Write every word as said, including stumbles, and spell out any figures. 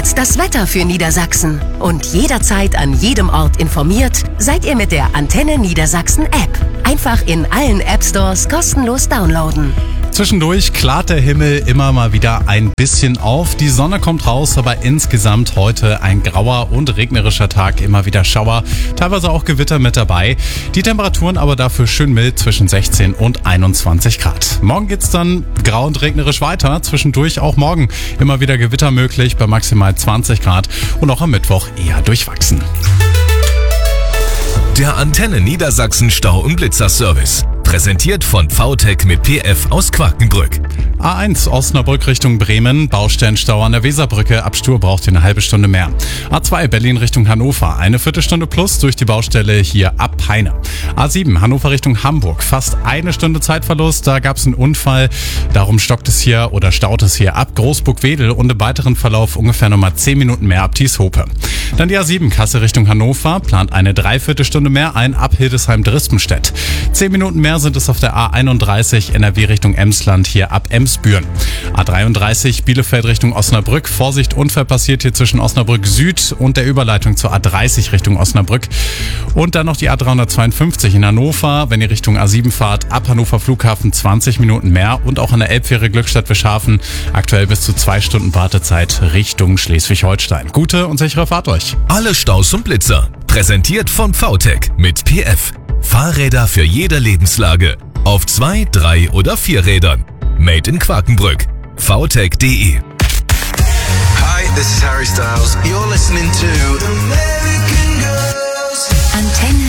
Jetzt das Wetter für Niedersachsen. Und jederzeit an jedem Ort informiert seid ihr mit der Antenne Niedersachsen App. Einfach in allen App Stores kostenlos downloaden. Zwischendurch klart der Himmel immer mal wieder ein bisschen auf. Die Sonne kommt raus, aber insgesamt heute ein grauer und regnerischer Tag. Immer wieder Schauer, teilweise auch Gewitter mit dabei. Die Temperaturen aber dafür schön mild zwischen sechzehn und einundzwanzig Grad. Morgen geht's dann grau und regnerisch weiter. Zwischendurch auch morgen immer wieder Gewitter möglich bei maximal zwanzig Grad und auch am Mittwoch eher durchwachsen. Der Antenne Niedersachsen Stau- und Blitzer-Service. Präsentiert von V T E C mit P F aus Quakenbrück. A eins Osnabrück Richtung Bremen, Baustellenstau an der Weserbrücke, ab Stur braucht ihr eine halbe Stunde mehr. A zwei Berlin Richtung Hannover, eine Viertelstunde plus durch die Baustelle hier ab Peine. A sieben Hannover Richtung Hamburg, fast eine Stunde Zeitverlust, da gab es einen Unfall, darum stockt es hier oder staut es hier ab Großburg-Wedel und im weiteren Verlauf ungefähr nochmal zehn Minuten mehr ab Dieshope. Dann die A sieben Kassel Richtung Hannover, plant eine Dreiviertelstunde mehr ein ab Hildesheim-Drispenstedt. zehn Minuten mehr sind es auf der A einunddreißig N R W Richtung Emsland, hier ab Emsbüren. A dreiunddreißig Bielefeld Richtung Osnabrück. Vorsicht, Unfall passiert hier zwischen Osnabrück Süd und der Überleitung zur A dreißig Richtung Osnabrück. Und dann noch die A dreihundertzweiundfünfzig in Hannover. Wenn ihr Richtung A sieben fahrt, ab Hannover Flughafen zwanzig Minuten mehr. Und auch an der Elbfähre Glückstadt-Wischhafen aktuell bis zu zwei Stunden Wartezeit Richtung Schleswig-Holstein. Gute und sichere Fahrt euch. Alle Staus und Blitzer. Präsentiert von V T E C mit P F. Fahrräder für jede Lebenslage. Auf zwei, drei oder vier Rädern. Made in Quakenbrück. V T E C punkt de. Hi, this is Harry Styles. You're listening to American Girls. Antenne